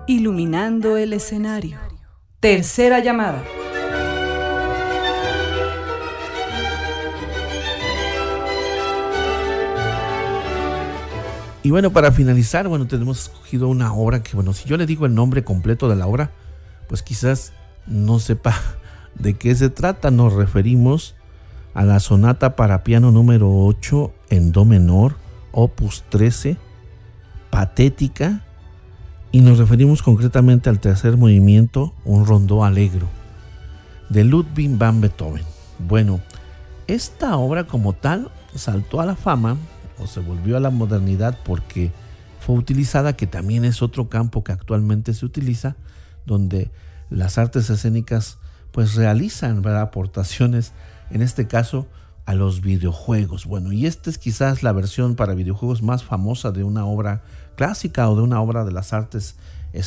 Iluminando el escenario. Tercera llamada. Y bueno, para finalizar, tenemos escogido una obra que, si yo le digo el nombre completo de la obra, pues quizás no sepa de qué se trata. Nos referimos a la sonata para piano número 8 en do menor, opus 13, patética, y nos referimos concretamente al tercer movimiento, un rondó alegro, de Ludwig van Beethoven. Bueno, esta obra como tal saltó a la fama o se volvió a la modernidad porque fue utilizada, que también es otro campo que actualmente se utiliza, donde las artes escénicas pues realizan, ¿verdad?, aportaciones, en este caso a los videojuegos. Y esta es quizás la versión para videojuegos más famosa de una obra clásica o de una obra de las artes